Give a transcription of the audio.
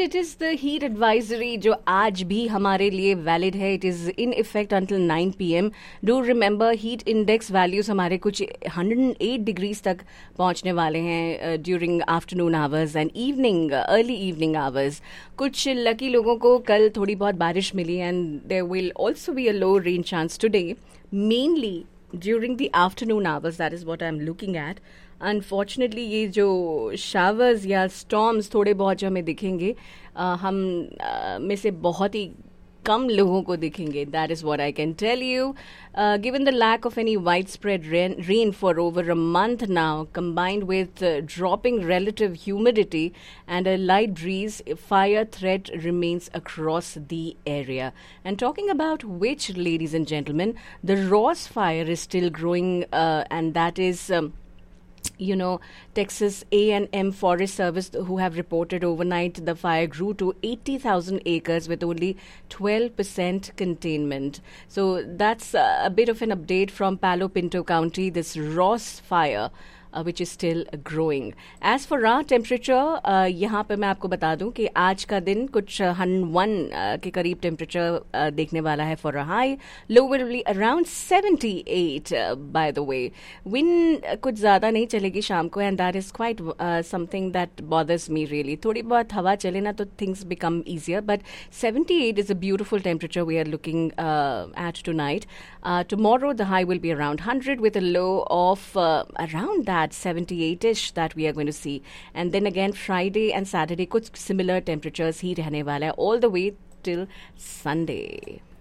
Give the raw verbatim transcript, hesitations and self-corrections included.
it is the heat advisory जो आज भी हमारे लिए valid है. It is in effect until nine p m. Do remember heat index values हमारे कुछ one hundred eight degrees तक पहुंचने वाले हैं uh, during afternoon hours and evening uh, early evening hours. कुछ lucky लोगों को कल थोड़ी बहुत बारिश मिली and there will also be a low rain chance today, mainly during the afternoon hours. That is what I'm looking at. Unfortunately ये जो showers या स्टॉर्म्स थोड़े बहुत जो हमें दिखेंगे uh, हम uh, में से बहुत ही कम लोगों को दिखेंगे. That is what I can tell you. Given the lack of any wide spread rain for over a month now combined with uh, dropping relative humidity and a light breeze, fire threat remains across the area. And talking about which, ladies and gentlemen, the Ross fire is still growing uh, and that is um, you know, Texas A and M Forest Service, who have reported overnight the fire grew to eighty thousand acres with only twelve percent containment. So that's uh, a bit of an update from Palo Pinto County, this Ross fire. Uh, which is still growing. As for our temperature, uh, यहाँ पे मैं आपको बता दूं कि आज का दिन कुछ one oh one uh, के करीब temperature uh, देखने वाला है for a high. Low will be around seventy-eight, uh, by the way. Wind uh, कुछ ज़्यादा नहीं चलेगी शाम को and that is quite uh, something that bothers me really. थोड़ी बहुत हवा चले ना तो things become easier, but seventy-eight is a beautiful temperature we are looking uh, at tonight. Uh, tomorrow the high will be around one hundred with a low of uh, around that seventy-eight-ish that we are going to see. And then again Friday and Saturday कुछ similar temperatures ही रहने वाला है all the way till Sunday.